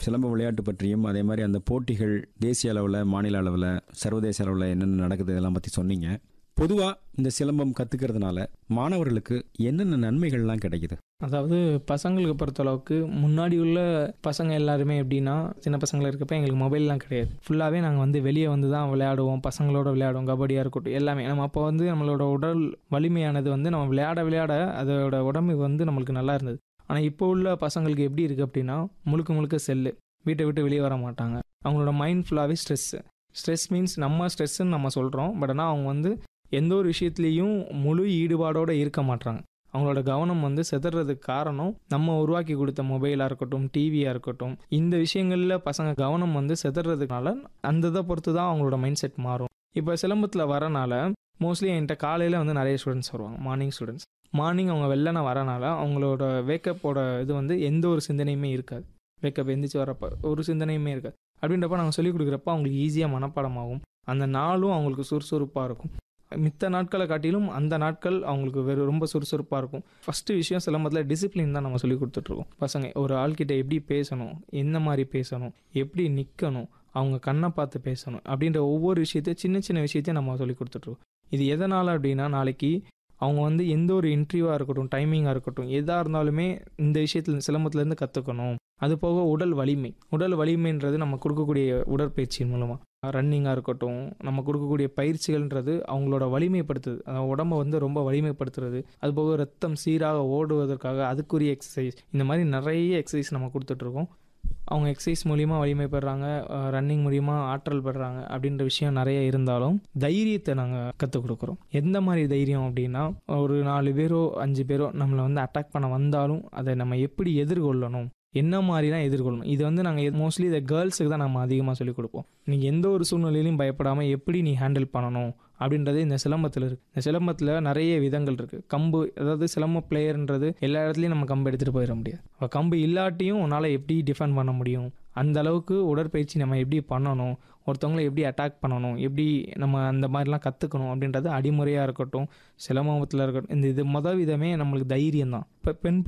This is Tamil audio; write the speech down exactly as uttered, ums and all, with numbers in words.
சிலம்ப விளையாட்டு பற்றியும் அதே மாதிரி அந்த போட்டிகள் தேசிய அளவில், மாநில அளவில், சர்வதேச அளவில் என்னென்ன நடக்குது இதெல்லாம் பற்றி சொன்னீங்க. பொதுவாக இந்த சிலம்பம் கற்றுக்கிறதுனால மாணவர்களுக்கு என்னென்ன நன்மைகள்லாம் கிடைக்குது? அதாவது பசங்களுக்கு பொறுத்தளவுக்கு முன்னாடி உள்ள பசங்க எல்லாருமே எப்படின்னா, சின்ன பசங்களாக இருக்கப்போ எங்களுக்கு மொபைல்லாம் கிடையாது. ஃபுல்லாகவே நாங்கள் வந்து வெளியே வந்து தான் விளையாடுவோம், பசங்களோட விளையாடுவோம், கபடியாக இருக்கட்டும் எல்லாமே. நம்ம அப்போ வந்து நம்மளோட உடல் வலிமையானது வந்து நம்ம விளையாட விளையாட அதோட உடம்பு வந்து நம்மளுக்கு நல்லா இருந்தது. ஆனால் இப்போ உள்ள பசங்களுக்கு எப்படி இருக்குது அப்படின்னா, முழுக்க முழுக்க செல்லு, வீட்டை விட்டு வெளியே வர மாட்டாங்க. அவங்களோட மைண்ட் ஃபுல்லாகவே ஸ்ட்ரெஸ்ஸு. ஸ்ட்ரெஸ் மீன்ஸ் நம்ம ஸ்ட்ரெஸ்ஸுன்னு நம்ம சொல்கிறோம், பட் ஆனால் அவங்க வந்து எந்த ஒரு விஷயத்துலேயும் முழு ஈடுபாடோடு இருக்க மாட்டாங்க. அவங்களோட கவனம் வந்து சிதறதுக்கு காரணம் நம்ம உருவாக்கி கொடுத்த மொபைலாக இருக்கட்டும், டிவியாக இருக்கட்டும், இந்த விஷயங்களில் பசங்க கவனம் வந்து சிதறதுனால அந்த இதை பொறுத்து தான் அவங்களோட மைண்ட் செட் மாறும். இப்போ சிலம்பத்தில் வரனால மோஸ்ட்லி என்கிட்ட காலையில் வந்து நிறைய ஸ்டூடெண்ட்ஸ் வருவாங்க, மார்னிங் ஸ்டூடெண்ட்ஸ். மார்னிங் அவங்க வெள்ளன வரனால அவங்களோட வேக்கப்போட இது வந்து எந்த ஒரு சிந்தனையுமே இருக்காது. வேக்கப் எந்திரிச்சு வரப்போ ஒரு சிந்தனையுமே இருக்காது. அப்படின்றப்ப நாங்கள் சொல்லிக் கொடுக்குறப்ப அவங்களுக்கு ஈஸியாக மனப்பாடமாகும். அந்த நாளும் அவங்களுக்கு சுறுசுறுப்பாக இருக்கும். மித்த நாட்களை காட்டிலும் அந்த நாட்கள் அவங்களுக்கு வெறும் ரொம்ப சுறுசுறுப்பாக இருக்கும். ஃபஸ்ட்டு விஷயம் சிலம்பத்தில் டிசிப்ளின் தான் நம்ம சொல்லி கொடுத்துட்ருக்கோம். பசங்க ஒரு ஆள்கிட்ட எப்படி பேசணும், என்ன மாதிரி பேசணும், எப்படி நிற்கணும், அவங்க கண்ணை பார்த்து பேசணும் அப்படின்ற ஒவ்வொரு விஷயத்தையும் சின்ன சின்ன விஷயத்தையும் நம்ம சொல்லி கொடுத்துட்ருக்கோம். இது எதனால் அப்படின்னா, நாளைக்கு அவங்க வந்து எந்த ஒரு இன்டர்வியூவாக இருக்கட்டும், டைமிங்காக இருக்கட்டும், எதாக இருந்தாலுமே இந்த விஷயத்தில் சிலம்பத்துலேருந்து கற்றுக்கணும். அது போக உடல் வலிமை, உடல் வலிமைன்றது நம்ம கொடுக்கக்கூடிய உடற்பயிற்சியின் மூலமாக, ரன்னிங்காக இருக்கட்டும், நம்ம கொடுக்கக்கூடிய பயிற்சிகள்ன்றது அவங்களோட வலிமைப்படுத்துது. அந்த உடம்பை வந்து ரொம்ப வலிமைப்படுத்துறது. அது போக ரத்தம் சீராக ஓடுவதற்காக அதுக்குரிய எக்ஸசைஸ், இந்த மாதிரி நிறைய எக்ஸசைஸ் நம்ம கொடுத்துட்ருக்கோம். அவங்க எக்ஸசைஸ் மூலிமா வலிமை பெறுறாங்க, ரன்னிங் மூலிமா ஆற்றல் பெறுறாங்க அப்படின்ற விஷயம் நிறைய இருந்தாலும் தைரியத்தை நாங்கள் கற்றுக் கொடுக்குறோம். எந்த மாதிரி தைரியம் அப்படின்னா, ஒரு நாலு பேரோ அஞ்சு பேரோ நம்மளை வந்து அட்டாக் பண்ண வந்தாலும் அதை நம்ம எப்படி எதிர்கொள்ளணும், என்ன மாதிரி தான் எதிர்கொள்ளணும். இது வந்து நாங்கள் மோஸ்ட்லி இதை கேர்ள்ஸுக்கு தான் நம்ம அதிகமாக சொல்லிக் கொடுப்போம். நீங்கள் எந்த ஒரு சூழ்நிலையிலையும் பயப்படாமல் எப்படி நீ ஹேண்டில் பண்ணணும் அப்படின்றது இந்த சிலம்பத்தில் இருக்குது. இந்த சிலம்பத்தில் நிறைய விதங்கள் இருக்குது. கம்பு, அதாவது சிலம்ப பிளேயர்ன்றது எல்லா இடத்துலையும் நம்ம கம்பு எடுத்துகிட்டு போயிட முடியாது. அப்போ கம்பு இல்லாட்டியும் உன்னால் எப்படி டிஃபெண்ட் பண்ண முடியும், அந்த அளவுக்கு உடற்பயிற்சி நம்ம எப்படி பண்ணணும், ஒருத்தவங்களை எப்படி அட்டாக் பண்ணணும், எப்படி நம்ம அந்த மாதிரிலாம் கற்றுக்கணும் அப்படின்றது அடிமுறையாக இருக்கட்டும், சிலம்பத்தில் இருக்கட்டும். இந்த இது மொதல் விதமே நம்மளுக்கு தைரியம் தான். இப்போ பெண்